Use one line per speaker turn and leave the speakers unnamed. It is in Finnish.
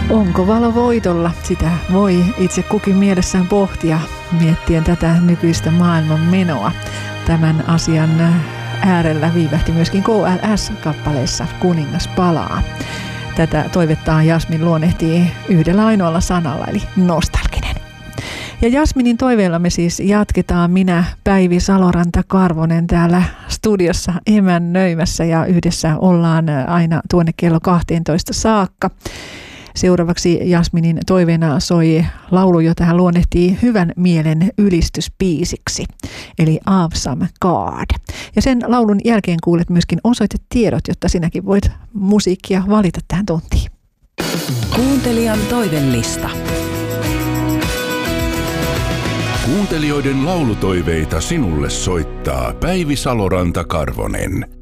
Onko valo voitolla? Sitä voi itse kukin mielessään pohtia, miettien tätä nykyistä maailman menoa. Tämän asian äärellä viivähti myöskin KLS-kappaleessa Kuningas palaa. Tätä toivettaan Jasmin luonnehtii yhdellä ainoalla sanalla, eli nostalginen. Ja Jasminin toiveella me siis jatketaan. Minä, Päivi Saloranta-Karvonen, täällä studiossa emännöimässä ja yhdessä ollaan aina tuonne kello 12 saakka. Seuraavaksi Jasminin toiveena soi laulu, jota hän luonnehtii hyvän mielen ylistyspiisiksi, eli Awesome God. Ja sen laulun jälkeen kuulet myöskin osoitetiedot, jotta sinäkin voit musiikkia valita tähän tuntiin.
Kuuntelijan toivellista.
Kuuntelijoiden laulutoiveita sinulle soittaa Päivi Saloranta-Karvonen.